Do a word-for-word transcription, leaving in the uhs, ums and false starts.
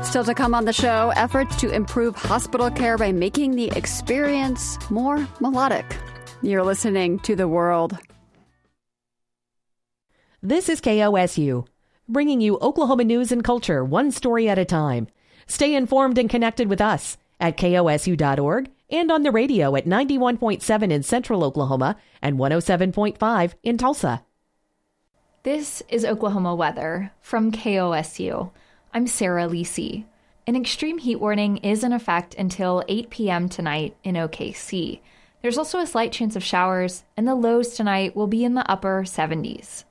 Still to come on the show, efforts to improve hospital care by making the experience more melodic. You're listening to The World. This is K O S U, bringing you Oklahoma news and culture one story at a time. Stay informed and connected with us at K O S U dot org and on the radio at ninety-one point seven in Central Oklahoma and one oh seven point five in Tulsa. This is Oklahoma weather from K O S U. I'm Sarah Lisi. An extreme heat warning is in effect until eight p.m. tonight in O K C. There's also a slight chance of showers, and the lows tonight will be in the upper seventies.